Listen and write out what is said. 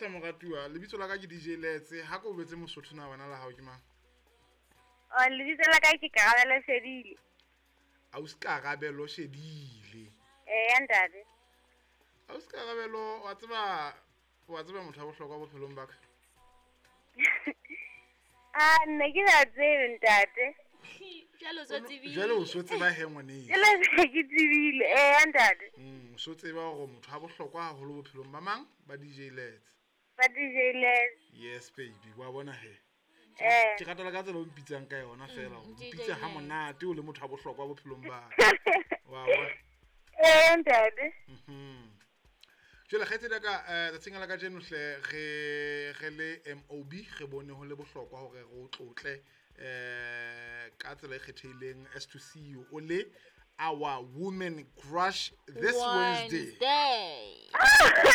Dumela moratuwa lebitso la ka ke DJ Letse ha ko betse Mosotho na bana la hao ke mang lebitso la ka ke Karabelo Shedile. Karabelo Shedile Ntate. Karabelo wa tseba motho a bohlokwa bophelong ba ka Nne ke la tsebe ntate. jwale o so tseba he ngwane Jwale ke tsebile ntate. o so tseba gore motho a bohlokwa haholo bophelong ba mang ba DJ Letse Ba DJ Letse. yes baby wa bona he ke ratela ka tsela o mpitsang ka yona fela o mpitse ha monate o le motho a bohlokwa bophelong ba wa bona Ntate. jwale kgetse da ka tsatsing la ka jeno hle ge le MOB ge bone ho le bohlokwa hore go tlotle ka tsela e kgethehileng as to see you o le our women crush this Wednesday.